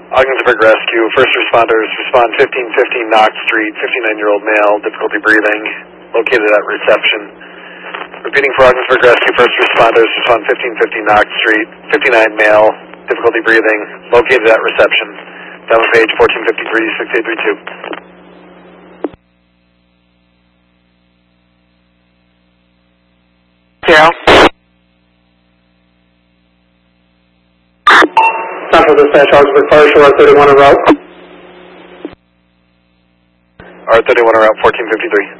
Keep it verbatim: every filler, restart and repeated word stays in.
Ogdensburg Rescue, first responders, respond fifteen fifteen Knox Street, fifty-nine-year-old male, difficulty breathing, located at reception. Repeating for Ogdensburg Rescue, first responders, respond fifteen fifteen Knox Street, fifty-nine male, difficulty breathing, located at reception. Down on page fourteen fifty-three, six eight three two. Yeah. Central Dispatch, Augsburg Fire Show, R thirty-one en route. R thirty-one en route, fourteen fifty-three.